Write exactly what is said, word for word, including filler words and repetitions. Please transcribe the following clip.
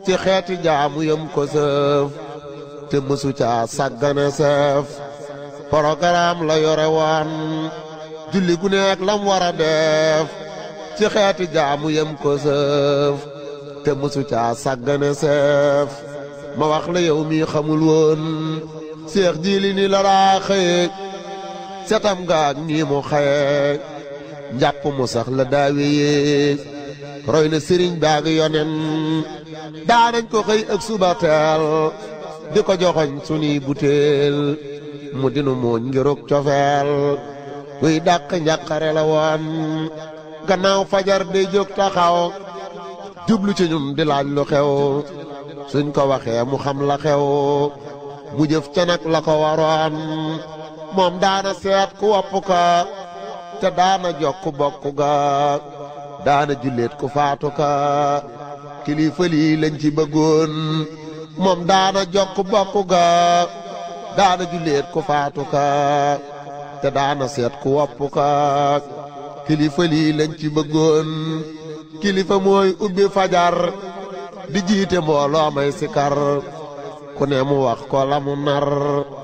ci xeeti jaamu yam ko sëf te mësu caa sàggane seef programme la yore woon julli gu nekk lam war a def ci xeeti jaamu yam ko sëf te mësu caa sàggane seef ma wax la yow mi xamul woon seex jiili ni la daa xëye setam gaag nii mu xaye njàpp mu sax la daawee roy na sëriñ baag yonen daanañ ko xëy ak suba teel di ko joxoñ sunuy butéel mu dinu mooñ ngirug cofeel guy dàq njàqare la woon gannaaw fajar day jóg taxaw jublu ci ñun di laaj lu xew suñ ko waxee mu xam la xew mu jëf ca nag la ko waroon moom daana seet ku wopp ka te daana jokk bokk ga daana julleet ku faatu ka kilifa lii lañ ci bëggoon moom daana jokk bokk ga daana julleet ku faatu ka te daana seet ku wopp ka kilifa lii lañ ci bëggoon kilifa mooy ubbi fajar di jiite mbooloo may sikar ku ne mu wax ko la mu nar